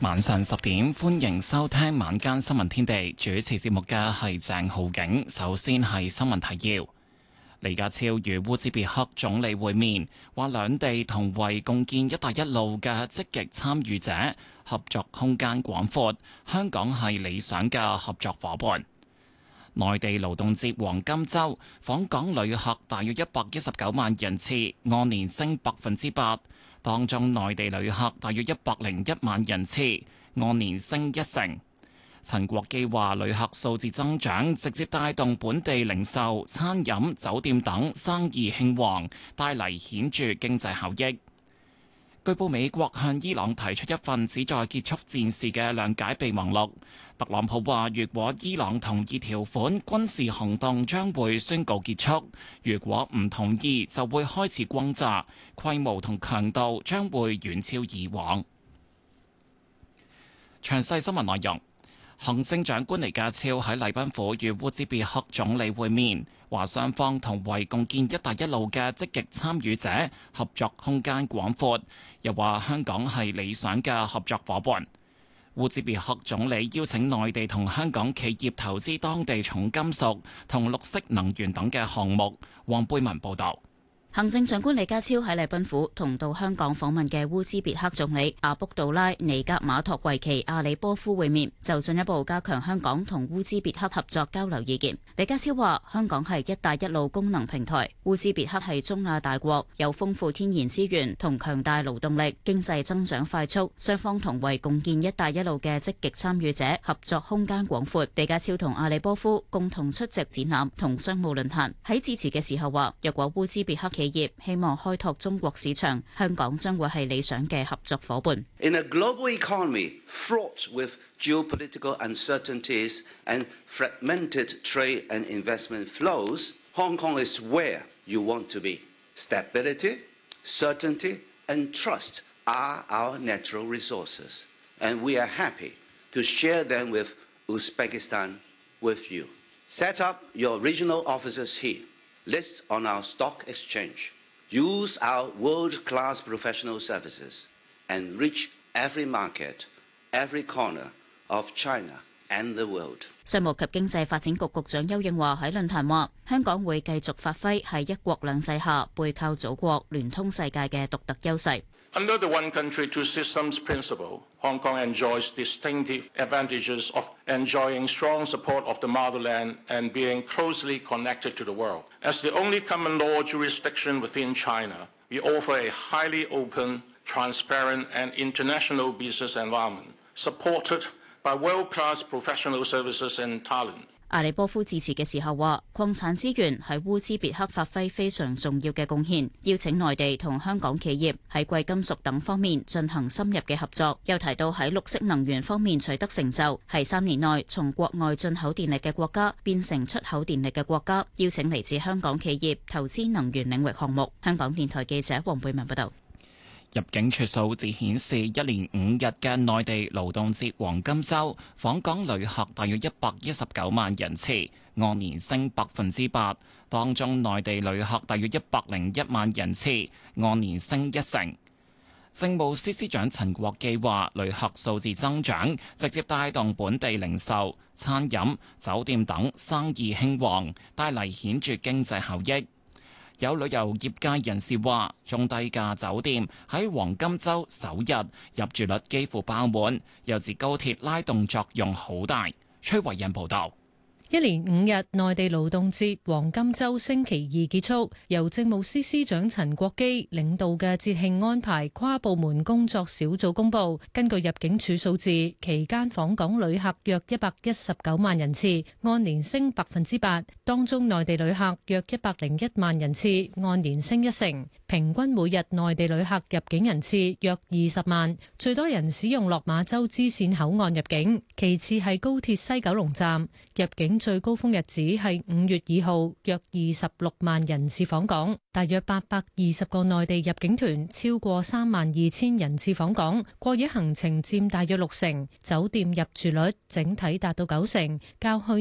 晚上10點，歡迎收聽晚間新聞天地。主持節目嘅係鄭浩景。首先係新聞提要：李家超與烏茲別克總理會面，話兩地同為共建“一帶一路”嘅積極參與者，合作空間廣闊，香港係理想嘅合作夥伴。內地勞動節黃金週訪港旅客大約119萬人次，按年升8%。當中內地旅客大約101萬人次，按年升1成。陳國基話，旅客數字增長直接帶動本地零售、餐飲、酒店等生意興旺，帶嚟顯著經濟效益。據報美國向伊朗提出一份旨在結束戰事嘅諒解備忘錄。特朗普話，如果伊朗同意條款，軍事行動將會宣告結束；如果唔同意，就會開始轟炸，規模同強度將會遠超以往。詳細新聞內容。行政長官李家超喺禮賓府與烏茲別克總理會面，話雙方同為共建“一帶一路”嘅積極參與者，合作空間廣闊。又話香港係理想嘅合作夥伴。烏茲別克總理邀請內地同香港企業投資當地重金屬同綠色能源等嘅項目。黃貝文報導。 行政長官李家超喺禮賓府同到香港訪問嘅烏茲別克總理阿卜杜拉尼格馬托維奇阿里波夫會面，就進一步加強香港同烏茲別克合作交流意見。李家超話：香港係“一帶一路”功能平台，烏茲別克係中亞大國，有豐富天然資源同強大勞動力，經濟增長快速，雙方同為共建“一帶一路”嘅積極參與者，合作空間廣闊。李家超同阿里波夫共同出席展覽同商務論壇。喺致辭嘅時候話：若果烏茲別克企業希望開拓中國市場，香港將會係理想嘅合作夥伴。 In a global economy fraught with geopolitical uncertainties and fragmented trade and investment flows, Hong Kong is where you want to be. Stability, certainty, and trust are our natural resources, and we are happy to share them with Uzbekistan with you. Set up your regional offices here. List on our stock exchange.Use our world-class professional services and reach every market, every corner of China and the world. 商務及經濟發展局局長邱應華喺論壇話：香港會繼續發揮喺一國兩制下背靠祖國、聯通世界嘅獨特優勢。 Under the one country, two systems principle, Hong Kong enjoys distinctive advantages of enjoying strong support of the motherland and being closely connected to the world. As the only common law jurisdiction within China, we offer a highly open, transparent and international business environment, supported by world-class professional services and talent. 阿里波夫致辭嘅時候話，礦產資源喺烏茲別克發揮非常重要嘅貢獻，邀請內地同香港企業喺貴金屬等方面進行深入嘅合作。又提到喺綠色能源方面取得成就，係3年內從國外進口電力嘅國家變成出口電力嘅國家，邀請嚟自香港企業投資能源領域項目。香港電台記者黃貝文報道。 入境處數字顯示，一連5日嘅內地勞動節黃金週訪港旅客大約119萬人次，按年升8%。當中內地旅客大約101萬人次，按年升1成。政務司司長陳國基話，旅客數字增長直接帶動本地零售、餐飲、酒店等生意興旺，帶嚟顯著經濟效益。有旅遊業界人士話，中低價酒店喺黃金週首日入住率幾乎爆滿，又指高鐵拉動作用好大。崔慧欣報導。 一連5日內地勞動節黃金週星期2結束，由政務司司長陳國基領導嘅節慶安排跨部門工作小組公佈，根據入境處數字，期間訪港旅客約119萬人次，按年升8%，當中內地旅客約101萬人次，按年升1成。平均每日內地旅客入境人次約20萬，最多人使用落馬洲支線口岸入境，其次係高鐵西九龍站。入境最高峰日子係5月2號，約26萬人次訪港，大約820個內地入境團，超過32000人次訪港，過夜行程佔大約60成，酒店入住率整體達到90成，較去